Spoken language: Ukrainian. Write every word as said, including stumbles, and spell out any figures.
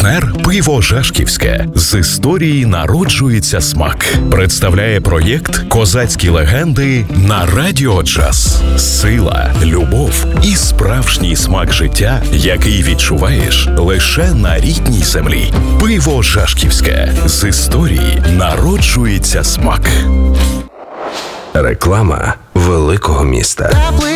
Партнер «Пиво Жашківське». З історії народжується смак. Представляє проєкт «Козацькі легенди» на Радіо Джаз. Сила, любов і справжній смак життя, який відчуваєш лише на рідній землі. Пиво Жашківське. З історії народжується смак. Реклама великого міста.